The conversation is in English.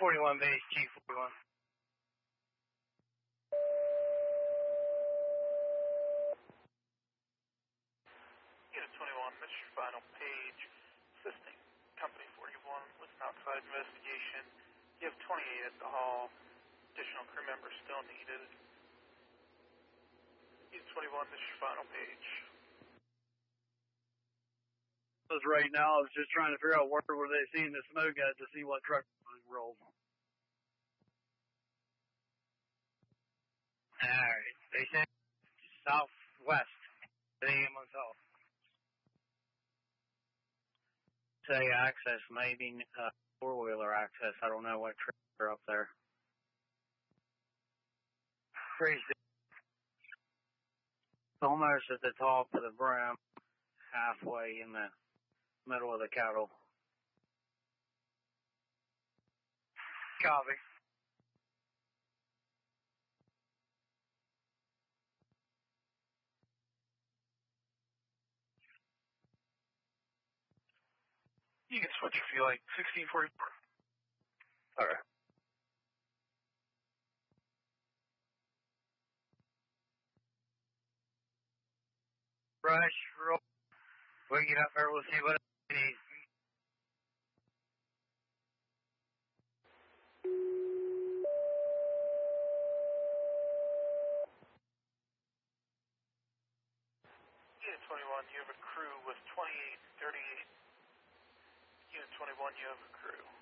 41 base, G41. Unit 21, this is your final page. Assisting Company 41 with an outside investigation. You have 28 at the hall. Additional crew members still needed. Unit 21, this is your final page. Right now, I was just trying to figure out where were they seeing the smoke at to see what truck was rolled. Alright, they said southwest, 8 a.m. on south. Say access, maybe four-wheeler access. I don't know what trucks are up there. Crazy. Almost at the top of the brim, halfway in the middle of the cattle. Copy. You can switch if you like. 1644. All right. Rush, roll. We'll get up there. We'll see what it needs. Unit 21, you have a crew with 28, 38. Unit 21, you have a crew.